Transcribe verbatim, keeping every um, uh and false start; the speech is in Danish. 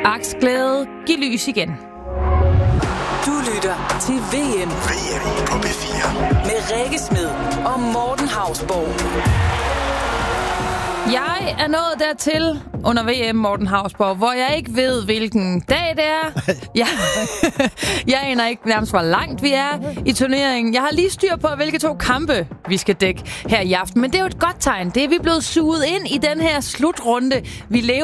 Aksglæde, giv lys igen. Du lytter til V M. V M på P fire. Med Rikke Smed og Morten Hausborg. Jeg er nået dertil under V M, Morten Hausborg, hvor jeg ikke ved, hvilken dag det er. Jeg, jeg aner ikke nærmest, hvor langt vi er i turneringen. Jeg har lige styr på, hvilke to kampe vi skal dække her i aften. Men det er jo et godt tegn. Det er vi blevet suget ind i den her slutrunde, vi lever